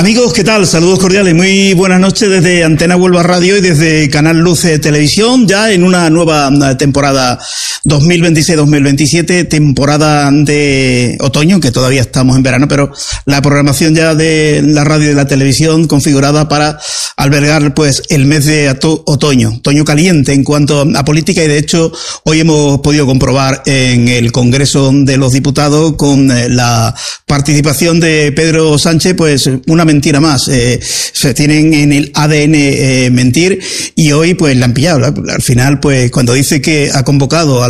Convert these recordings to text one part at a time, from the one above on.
Amigos, ¿qué tal? Saludos cordiales, muy buenas noches desde Antena Huelva Radio y desde Canal Luce Televisión, ya en una nueva temporada 2026-2027, temporada de otoño, que todavía estamos en verano, pero la programación ya de la radio y de la televisión configurada para albergar pues el mes de otoño caliente en cuanto a política, y de hecho hoy hemos podido comprobar en el Congreso de los Diputados con la participación de Pedro Sánchez pues una mentira más. Se tienen en el ADN mentir, y hoy pues la han pillado. Al final pues cuando dice que ha convocado a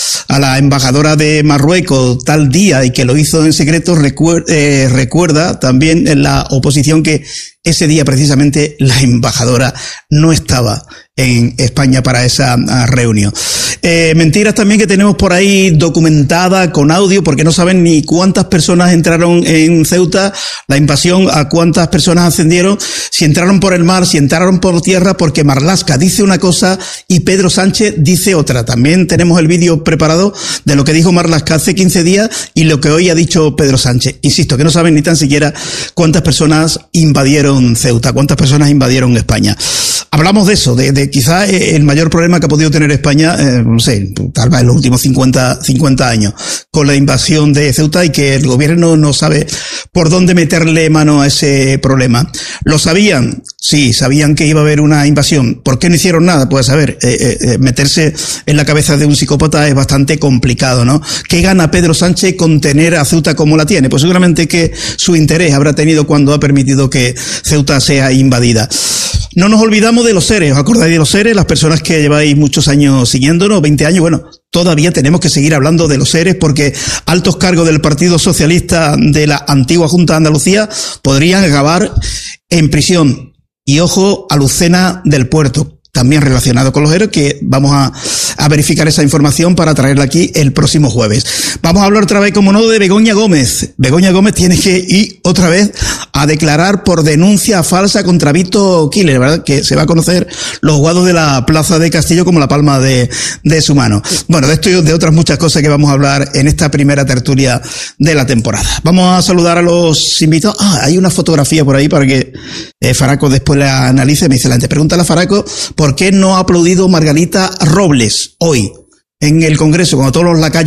la embajadora de Marruecos tal día y que lo hizo en secreto, recuerda también en la oposición que ese día precisamente la embajadora no estaba en España para esa reunión. Mentiras también que tenemos por ahí documentadas con audio, porque no saben ni cuántas personas entraron en Ceuta, la invasión, a cuántas personas ascendieron, si entraron por el mar, si entraron por tierra, porque Marlaska dice una cosa y Pedro Sánchez dice otra. También tenemos el vídeo preparado de lo que dijo Marlaska hace 15 días y lo que hoy ha dicho Pedro Sánchez. Insisto, que no saben ni tan siquiera cuántas personas invadieron Ceuta, cuántas personas invadieron España. Hablamos de eso, de quizá el mayor problema que ha podido tener España, no sé, tal vez en los últimos 50 años, con la invasión de Ceuta, y que el gobierno no sabe por dónde meterle mano a ese problema. ¿Lo sabían? Sí, sabían que iba a haber una invasión. ¿Por qué no hicieron nada? Pues a ver, meterse en la cabeza de un psicópata es bastante complicado, ¿no? ¿Qué gana Pedro Sánchez con tener a Ceuta como la tiene? Pues seguramente que su interés habrá tenido cuando ha permitido que Ceuta sea invadida. No nos olvidamos de los seres. ¿Os acordáis de los seres? Las personas que lleváis muchos años siguiéndonos, 20 años, bueno, todavía tenemos que seguir hablando de los seres, porque altos cargos del Partido Socialista de la antigua Junta de Andalucía podrían acabar en prisión. Y ojo a Lucena del Puerto, también relacionado con los héroes, que vamos a verificar esa información para traerla aquí el próximo jueves. Vamos a hablar otra vez, como no, de Begoña Gómez. Begoña Gómez tiene que ir otra vez a declarar por denuncia falsa contra Vito Killer, ¿verdad? Que se va a conocer los jugados de la Plaza de Castillo como la palma de su mano. Bueno, de esto y de otras muchas cosas que vamos a hablar en esta primera tertulia de la temporada. Vamos a saludar a los invitados. Hay una fotografía por ahí para que Faraco después la analice. Me dice la gente, pregúntale a Faraco ¿por qué no ha aplaudido Margarita Robles hoy en el Congreso, cuando todos los lacayos